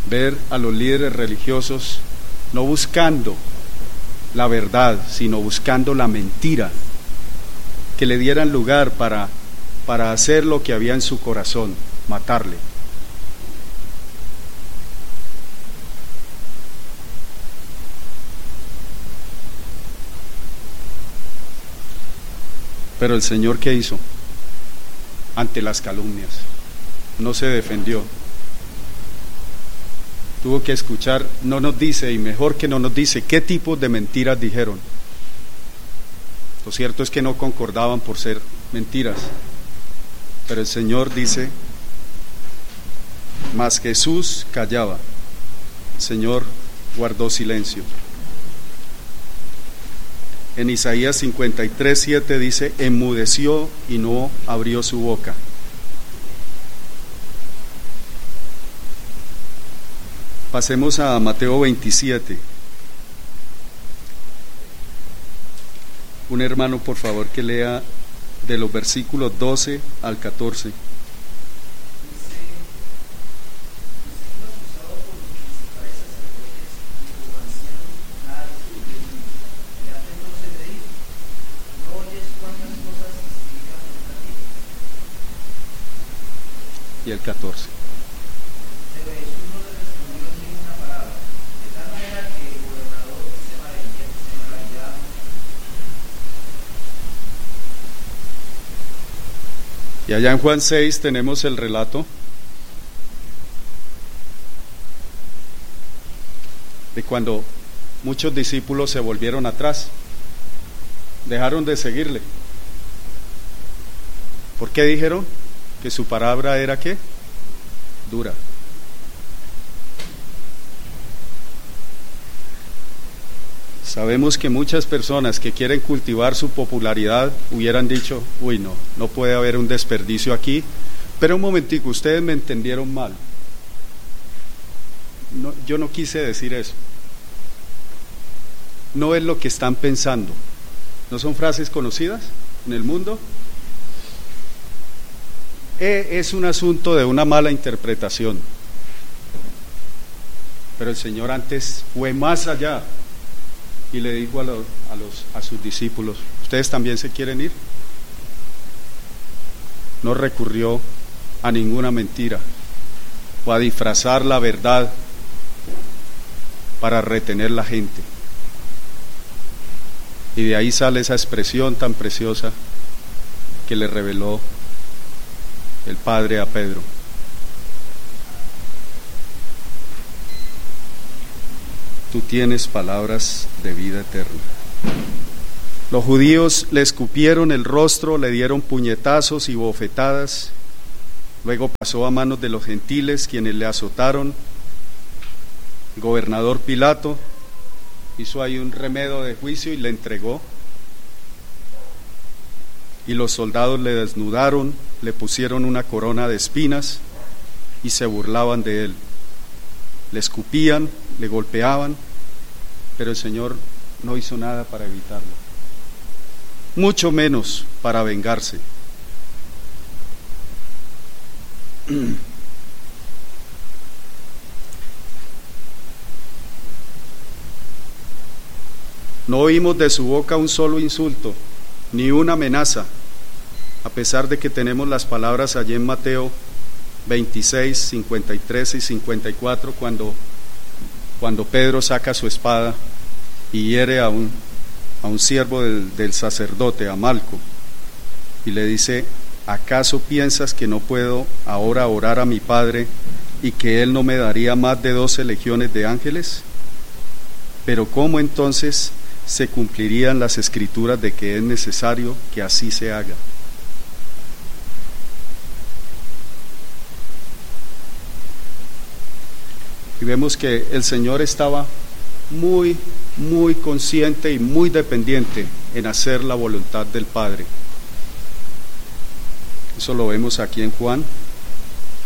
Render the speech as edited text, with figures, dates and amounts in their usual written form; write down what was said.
ver a los líderes religiosos no buscando la verdad, sino buscando la mentira, que le dieran lugar para hacer lo que había en su corazón, matarle. Pero el Señor, ¿qué hizo? Ante las calumnias, no se defendió. Tuvo que escuchar, no nos dice, y mejor que no nos dice, qué tipos de mentiras dijeron. Lo cierto es que no concordaban por ser mentiras, pero el Señor dice, mas Jesús callaba. El Señor guardó silencio. En Isaías 53:7 dice, enmudeció y no abrió su boca. Pasemos a Mateo 27. Un hermano, por favor, que lea de los versículos 12 al 14. Y el 14. Pero Jesús no le respondió ninguna palabra, de tal manera que el gobernador se maravillaba. Y allá en Juan 6 tenemos el relato de cuando muchos discípulos se volvieron atrás, dejaron de seguirle. ¿Por qué dijeron? Que su palabra era ¿qué? Dura. Sabemos que muchas personas que quieren cultivar su popularidad hubieran dicho, uy, no puede haber un desperdicio aquí, pero un momentico, ustedes me entendieron mal. No, yo no quise decir eso. No es lo que están pensando. ¿No son frases conocidas en el mundo? Es un asunto de una mala interpretación, pero el Señor antes fue más allá y le dijo a sus discípulos, ¿ustedes también se quieren ir? No recurrió a ninguna mentira o a disfrazar la verdad para retener la gente, y de ahí sale esa expresión tan preciosa que le reveló el Padre a Pedro. Tú tienes palabras de vida eterna. Los judíos le escupieron el rostro, le dieron puñetazos y bofetadas. Luego pasó a manos de los gentiles, quienes le azotaron. El gobernador Pilato hizo ahí un remedio de juicio y le entregó. Y los soldados le desnudaron, le pusieron una corona de espinas y se burlaban de él. Le escupían, le golpeaban, pero el Señor no hizo nada para evitarlo, mucho menos para vengarse. No oímos de su boca un solo insulto, ni una amenaza, a pesar de que tenemos las palabras allí en Mateo 26, 53 y 54, cuando Pedro saca su espada y hiere a un siervo del sacerdote, a Malco, y le dice, ¿acaso piensas que no puedo ahora orar a mi Padre y que Él no me daría más de 12 legiones de ángeles? Pero ¿cómo entonces se cumplirían las escrituras de que es necesario que así se haga? Y vemos que el Señor estaba muy, muy consciente y muy dependiente en hacer la voluntad del Padre. Eso lo vemos aquí en Juan